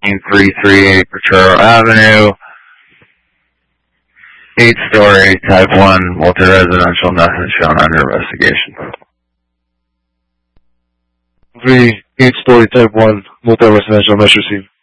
19338 Potrero Avenue. 8-story, type 1, multi-residential, nothing shown under investigation. 8-story, type 1, multi-residential, measure received.